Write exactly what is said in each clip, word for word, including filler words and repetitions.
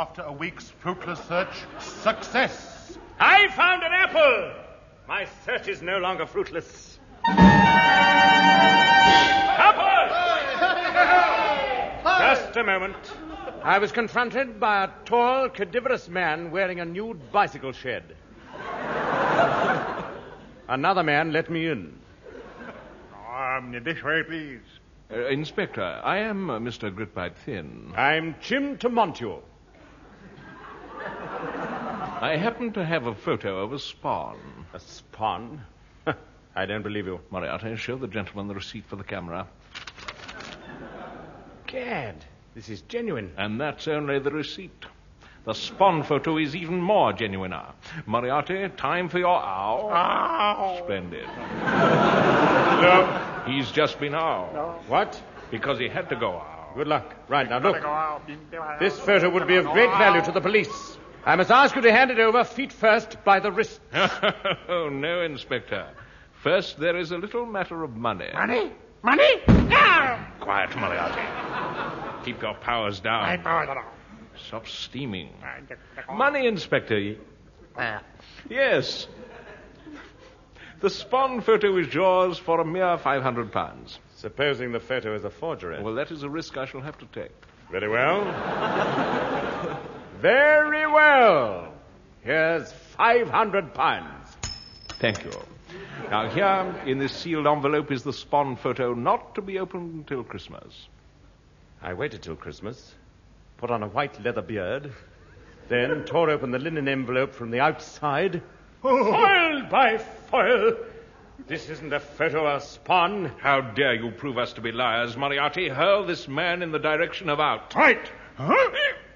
after a week's fruitless search, success. I found an apple. My search is no longer fruitless. Just a moment. I was confronted by a tall, cadaverous man wearing a nude bicycle shed. Another man let me in. Um, this way, please. Uh, Inspector, I am uh, Mister Gritpipe Thin. I'm Jim Tamontio. I happen to have a photo of a spawn. A spawn? I don't believe you. Moriarty, show the gentleman the receipt for the camera. Gad, this is genuine. And that's only the receipt. The spawn photo is even more genuiner. Moriarty, time for your ow. Ow! Splendid. No. He's just been ow. No. What? Because he had to go ow. Good luck. Right, now look. Go out. This photo would be of great value to the police. I must ask you to hand it over feet first by the wrist. Oh, no, Inspector. First, there is a little matter of money. Money? Money? No! Quiet, Moriarty. Keep your powers down. I powers down. Stop steaming. Money, Inspector. Yes. The spawn photo is yours for a mere five hundred pounds. Supposing the photo is a forgery. Well, that is a risk I shall have to take. Very well. Very well. Here's five hundred pounds. Thank you. Now, here in this sealed envelope is the spawn photo, not to be opened until Christmas. I waited till Christmas, put on a white leather beard, then tore open the linen envelope from the outside. Foiled by foil! This isn't a photo of Spawn. How dare you prove us to be liars, Moriarty? Hurl this man in the direction of out. Right. Huh?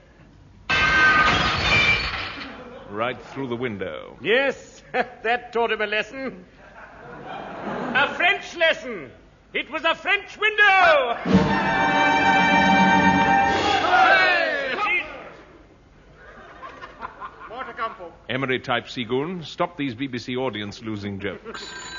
Right through the window. Yes, that taught him a lesson. A French lesson. It was a French window. More to come, folks. Emery-type Seagoon, stop these B B C audience losing jokes.